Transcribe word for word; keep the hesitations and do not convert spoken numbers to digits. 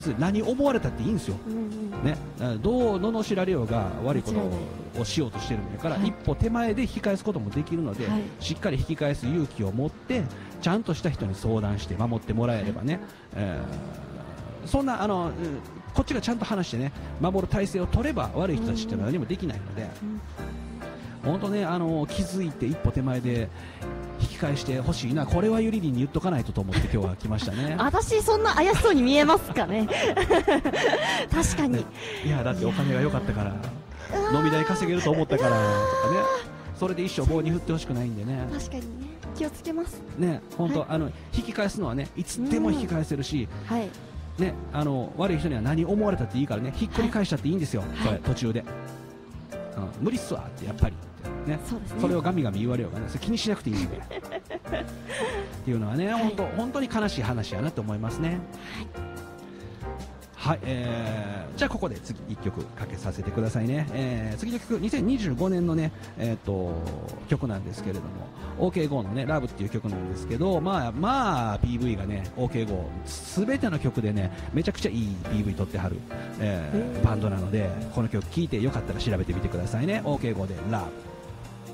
何思われたっていいんですよ、 うんうんね、どう罵られようが悪いことをしようとしてるんだから、 はい、 一歩手前で引き返すこともできるので、はい、しっかり引き返す勇気を持ってちゃんとした人に相談して守ってもらえればね、はい、えー、そんなあのこっちがちゃんと話してね守る体制を取れば悪い人たちっていうのは何もできないので、うんうん、本当ねあの気づいて一歩手前で引き返してほしいな、これはゆりりんに言っとかないとと思って今日は来ましたね。 私そんな怪しそうに見えますかね。確かに、ね、 いやだってお金が良かったから飲み代稼げると思ったからとかね、それで一生棒に振ってほしくないんでね。 確かにね、気をつけますね、本当、はい、あの引き返すのはねいつでも引き返せるし、 うん、はい、 ね、あの悪い人には何思われたっていいからね、ひっくり返したっていいんですよ、はい、それ途中で、うん、無理っすわってやっぱりね、そうですね、それをガミガミ言われようがね、それ気にしなくていいんでっていうのはね、はい、本当本当に悲しい話やなと思いますね。はい、はい、えー、じゃあここで次いっきょくかけさせてくださいね。えー、次の曲にせんにじゅうごねんのね、えー、と曲なんですけれども オーケーゴー のねラブっていう曲なんですけど、まあまあ ピーブイ がね オーケーゴー すべての曲でねめちゃくちゃいい ピーブイ 撮ってはる、えー、バンドなので、この曲聴いてよかったら調べてみてくださいね。 オーケーゴー でラブ。